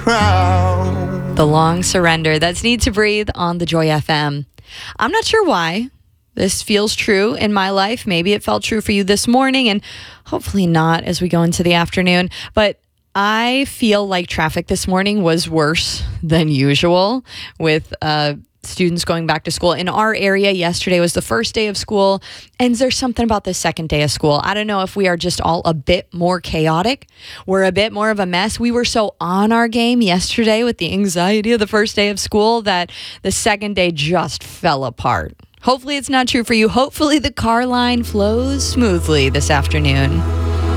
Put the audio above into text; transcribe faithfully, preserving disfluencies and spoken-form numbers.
crowd. The Long Surrender. That's Need to Breathe on the Joy F M. I'm not sure why this feels true in my life. Maybe it felt true for you this morning, and hopefully not as we go into the afternoon. But I feel like traffic this morning was worse than usual with uh, students going back to school. In our area, yesterday was the first day of school, and there's something about the second day of school. I don't know if we are just all a bit more chaotic. We're a bit more of a mess. We were so on our game yesterday with the anxiety of the first day of school that the second day just fell apart. Hopefully it's not true for you. Hopefully the car line flows smoothly this afternoon.